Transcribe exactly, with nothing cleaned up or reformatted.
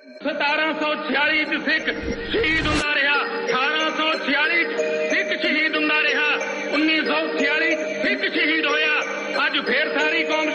ਸਤਾਰਾਂ ਸੌ ਛਿਆਲੀ ਚ ਸਿੱਖ ਸ਼ਹੀਦ ਹੁੰਦਾ ਰਿਹਾ, ਅਠਾਰਾਂ ਸੌ ਛਿਆਲੀ ਚ ਸਿੱਖ ਸ਼ਹੀਦ ਹੁੰਦਾ ਰਿਹਾ, ਉੱਨੀ ਸੌ ਛਿਆਲੀ ਚ ਸਿੱਖ ਸ਼ਹੀਦ ਹੋਇਆ। ਅੱਜ ਫੇਰ ਸਾਰੀ ਕੌਮ